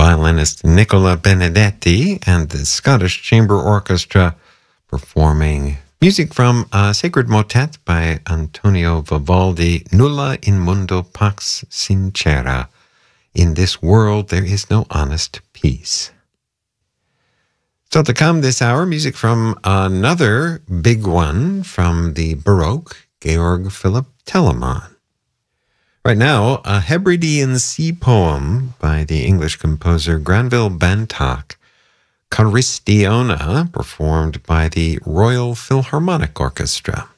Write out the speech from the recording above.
violinist Nicola Benedetti and the Scottish Chamber Orchestra performing music from a sacred motet by Antonio Vivaldi, Nulla in mundo pax sincera. In this world there is no honest peace. Still to come this hour, music from another big one from the Baroque, Georg Philipp Telemann. Right now, a Hebridean sea poem by the English composer Granville Bantock, Charistiona, performed by the Royal Philharmonic Orchestra.